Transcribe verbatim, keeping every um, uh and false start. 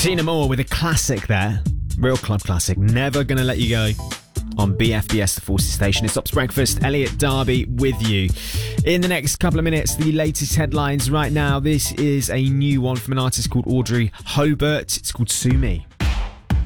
Tina Moore with a classic there. Real club classic. Never Gonna Let You Go on B F B S, the Forces Station. It's Ops Breakfast. Elliot Darby with you. In the next couple of minutes, the latest headlines right now. This is a new one from an artist called Audrey Hobart. It's called Sue Me.